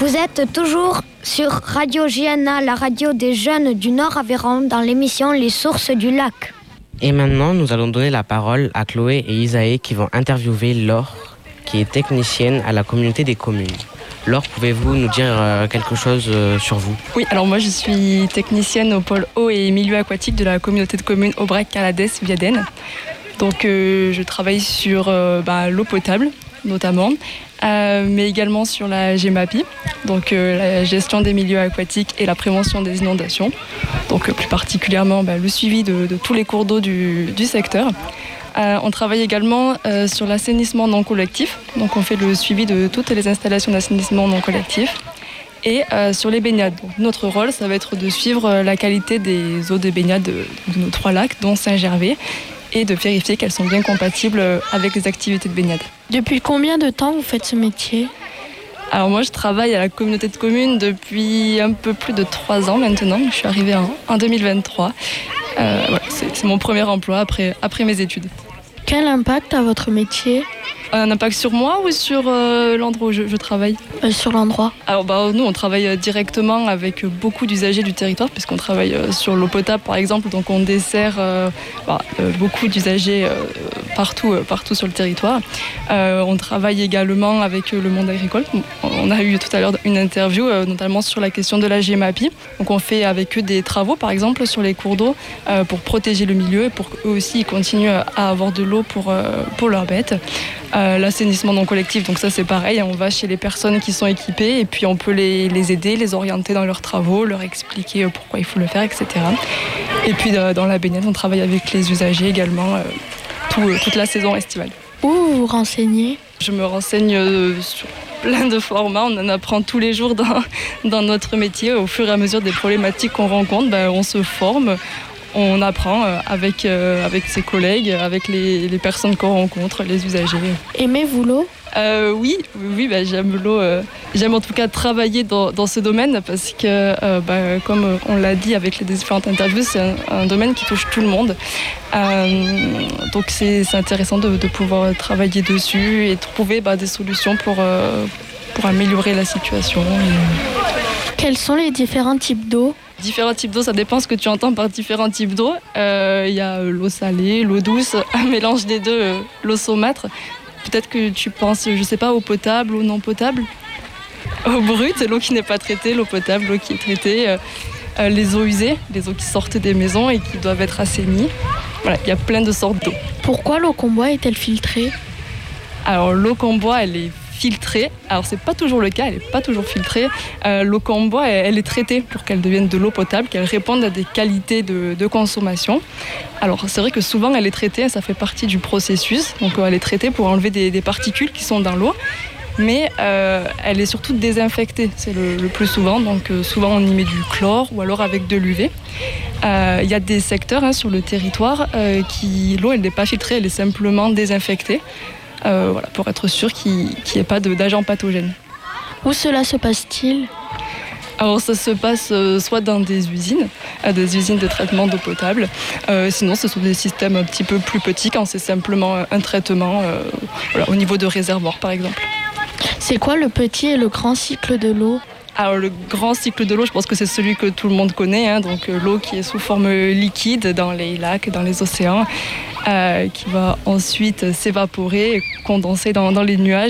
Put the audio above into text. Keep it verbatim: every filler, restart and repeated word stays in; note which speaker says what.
Speaker 1: Vous êtes toujours sur Radio J N A, la radio des jeunes du Nord-Aveyron, dans l'émission Les Sources du Lac.
Speaker 2: Et maintenant, nous allons donner la parole à Chloé et Isaïe qui vont interviewer Laure, qui est technicienne à la communauté des communes. Laure, pouvez-vous nous dire euh, quelque chose euh, sur vous ?
Speaker 3: Oui, alors moi je suis technicienne au pôle eau et milieu aquatique de la communauté de communes Aubrac-Calades-Viaden. Donc euh, je travaille sur euh, bah, l'eau potable notamment, euh, mais également sur la GEMAPI, donc euh, la gestion des milieux aquatiques et la prévention des inondations. Donc euh, plus particulièrement bah, le suivi de, de tous les cours d'eau du, du secteur. Euh, on travaille également euh, sur l'assainissement non collectif, donc on fait le suivi de toutes les installations d'assainissement non collectif. Et euh, sur les baignades. Donc, notre rôle, ça va être de suivre euh, la qualité des eaux de baignade de, de nos trois lacs, dont Saint-Gervais, et de vérifier qu'elles sont bien compatibles avec les activités de baignade.
Speaker 4: Depuis combien de temps vous faites ce métier ?
Speaker 3: Alors moi, je travaille à la communauté de communes depuis un peu plus de trois ans maintenant. Je suis arrivée en, en deux mille vingt-trois. Euh, voilà, c'est, c'est mon premier emploi après, après mes études.
Speaker 4: Quel impact a votre métier ?
Speaker 3: Un impact sur moi ou sur euh, l'endroit où je, je travaille ?
Speaker 4: euh, Sur l'endroit.
Speaker 3: Alors bah, nous, on travaille directement avec beaucoup d'usagers du territoire, puisqu'on travaille euh, sur l'eau potable par exemple, donc on dessert euh, bah, euh, beaucoup d'usagers euh, partout, euh, partout sur le territoire. Euh, on travaille également avec le monde agricole. On a eu tout à l'heure une interview, euh, notamment sur la question de la GEMAPI. Donc on fait avec eux des travaux, par exemple, sur les cours d'eau euh, pour protéger le milieu et pour qu'eux aussi ils continuent à avoir de l'eau pour, euh, pour leurs bêtes. Euh, l'assainissement non collectif, donc ça c'est pareil, on va chez les personnes qui sont équipées et puis on peut les, les aider, les orienter dans leurs travaux, leur expliquer pourquoi il faut le faire, et cetera. Et puis dans la baignade, on travaille avec les usagers également euh, tout, toute la saison estivale.
Speaker 4: Où vous vous renseignez ?
Speaker 3: Je me renseigne euh, sur plein de formats, on en apprend tous les jours dans, dans notre métier. Au fur et à mesure des problématiques qu'on rencontre, ben, on se forme. On apprend avec, euh, avec ses collègues, avec les, les personnes qu'on rencontre, les usagers.
Speaker 4: Aimez-vous l'eau ?
Speaker 3: euh, Oui, oui bah, j'aime l'eau. Euh, j'aime en tout cas travailler dans, dans ce domaine parce que, euh, bah, comme on l'a dit avec les différentes interviews, c'est un, un domaine qui touche tout le monde. Euh, donc c'est, c'est intéressant de, de pouvoir travailler dessus et trouver bah, des solutions pour, euh, pour améliorer la situation.
Speaker 4: Quels sont les différents types d'eau ?
Speaker 3: Différents types d'eau, ça dépend ce que tu entends par différents types d'eau. Il euh, y a l'eau salée, l'eau douce, un mélange des deux, euh, l'eau saumâtre. Peut-être que tu penses, je sais pas, eau potable, eau non potable, eau brute, l'eau qui n'est pas traitée, l'eau potable, l'eau qui est traitée, euh, euh, les eaux usées, les eaux qui sortent des maisons et qui doivent être assainies. Voilà, il y a plein de sortes d'eau.
Speaker 4: Pourquoi l'eau qu'on boit est-elle filtrée ?
Speaker 3: Alors l'eau qu'on boit, elle est filtrée. Alors c'est pas toujours le cas, elle n'est pas toujours filtrée. Euh, l'eau qu'on boit, elle, elle est traitée pour qu'elle devienne de l'eau potable, qu'elle réponde à des qualités de, de consommation. Alors c'est vrai que souvent elle est traitée, ça fait partie du processus. Donc elle est traitée pour enlever des, des particules qui sont dans l'eau. Mais euh, elle est surtout désinfectée, c'est le, le plus souvent. Donc euh, souvent on y met du chlore ou alors avec de l'U V. Il euh, y a des secteurs hein, sur le territoire euh, qui l'eau elle n'est pas filtrée, elle est simplement désinfectée. Euh, voilà, pour être sûr qu'il n'y ait pas de, d'agents pathogènes.
Speaker 4: Où cela se passe-t-il ?
Speaker 3: Alors ça se passe euh, soit dans des usines, euh, des usines de traitement d'eau potable, euh, sinon ce sont des systèmes un petit peu plus petits quand c'est simplement un traitement euh, voilà, au niveau de réservoir par exemple.
Speaker 4: C'est quoi le petit et le grand cycle de l'eau ?
Speaker 3: Alors le grand cycle de l'eau, je pense que c'est celui que tout le monde connaît, hein, donc euh, l'eau qui est sous forme liquide dans les lacs, dans les océans, euh, qui va ensuite s'évaporer et condenser dans, dans les nuages.